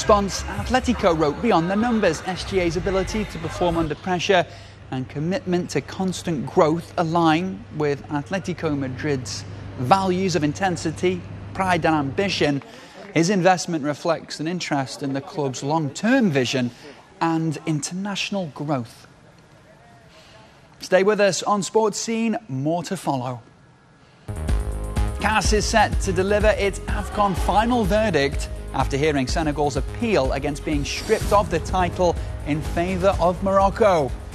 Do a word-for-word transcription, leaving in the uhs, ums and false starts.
response, Atletico wrote beyond the numbers. S G A's ability to perform under pressure and commitment to constant growth align with Atletico Madrid's values of intensity, pride and ambition. His investment reflects an interest in the club's long-term vision and international growth. Stay with us on Sports Scene, more to follow. C A S is set to deliver its AFCON final verdict after hearing Senegal's appeal against being stripped of the title in favour of Morocco.